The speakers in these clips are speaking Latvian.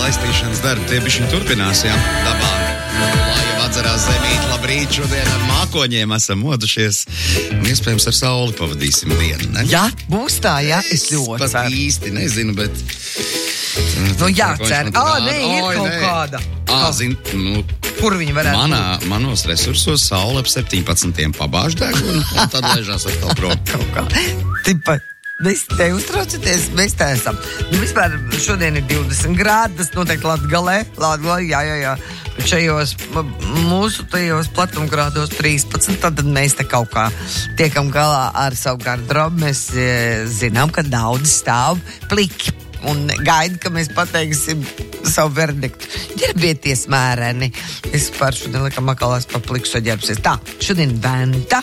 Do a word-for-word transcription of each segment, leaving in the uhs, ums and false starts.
laistīšanas darbi, tie bišķiņ turpinās, jā, dabā. Lai jau atcerās zemīt, labrīt, šodien ar mākoņiem esam modušies. Un iespējams ar sauli pavadīsim dienu, ne? Jā, būs tā, jā, es ļoti pat ceru. īsti nezinu, bet... Nu jācer. Ā, nē, ir kaut kāda. Ā, zin, nu... Kur viņi varētu Manā, manos resursos saule ap septiņpadsmitiem pabāž degunu, un tad ležās atkal prom. Kaut kā. Tipa... Mēs te uztraucaties, mēs te esam. Nu, vispār šodien ir divdesmit grādi, tas noteikti Latgalē, Latgalē, jā, jā, jā. Šajos mūsu tajos platumgrādos trīspadsmit, tad mēs te kaut kā tiekam galā ar savu garderobu. Mēs e, zinām, ka daudz stāv pliki un gaida, ka mēs pateiksim savu verdiktu. Ģerbieties mēreni. Es par šodien likam akalās pa pliku saģērbsies. Tā, šodien Venta,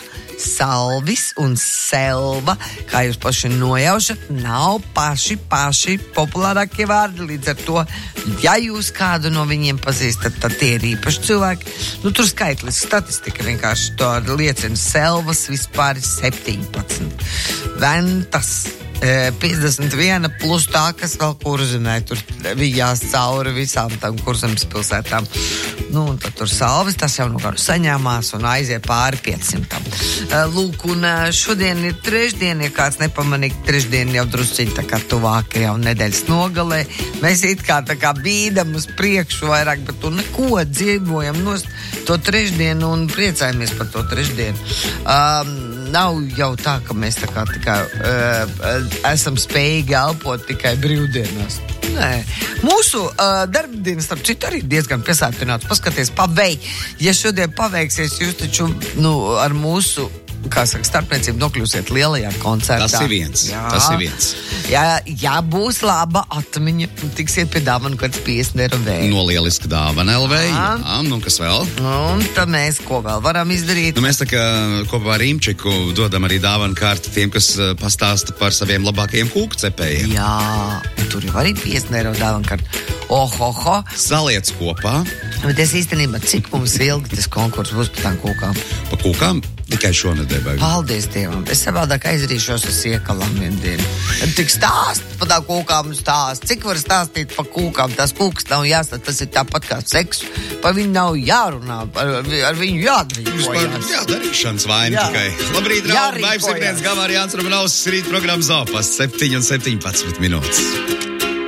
Salvis un Selva, kā jūs paši nojaušat, nav paši, paši populārākie vārdi. Līdz ar to, ja jūs kādu no viņiem pazīstat, tad tie ir īpaši cilvēki. Nu, tur skaitlis, statistika vienkārši to liecina. Selvas vispār ir septiņpadsmit. Ventas piecdesmit viena plus tā, kas vēl kurzinē. Tur vijās cauri visām tām Kurzemes pilsētām. Nu, un tad tur Salvis, tas jau nu kādu saņēmās un aiziet pāri piecsimtam. Lūk, un šodien ir trešdien, ja kāds nepamanīja, trešdien jau drusciņ tā kā tuvāk jau nedēļas nogalē. Mēs it kā tā kā bīdam uz priekšu vairāk, bet tu neko dzīvojam nost to trešdienu un priecājamies par to trešdienu. Um, Nav jau tā, ka mēs tā kā tikai uh, esam spējīgi elpot tikai brīvdienās. Nē. Mūsu uh, darbdienas, starp citu, arī diezgan piesātināts. Paskaties, pavei. Ja šodien paveiksies, jūs taču, nu, ar mūsu, kā saka, starpniecību nokļūsiet lielajā koncertā. Tas ir viens. Jā. Tas ir viens. Ja, ja būs laba atmiņa, tiksiet pie dāvanu kāds piecdesmit eiro vēl. No lieliska dāvana L V. Jā, nu kas vēl? Un tad mēs ko vēl varam izdarīt? Nu, mēs tā kā kopā ar Imčiku dodam arī dāvanu kārtu tiem, kas pastāsta par saviem labākajiem kūku cepējiem. Jā, tur jau arī piecdesmit eiro dāvanu kārtu. Ohoho. Saliec kopā. Bet es īstenībā, cik mums ilgi tas konkurss būs par tām kūkām? Pa kūkām? Tikai šonedēļ. Paldies Dievam. Es savādāk aizrīšos uz iekalām vienu dienu. Tik stāst par tām kūkām stāst. Cik var stāstīt par kūkām? Tās kūkas nav jāstāst. Tas ir tāpat kā seksu. Par viņu nav jārunā. Ar, ar viņu jādrīkojas. Jā, darīšanas vaina Jā. tikai. Labrīt, draugi. Vaivs ir viens Gamāri Jānis Romanovs. Rīt programmas Zopas. septiņi un septiņpadsmit minūtes.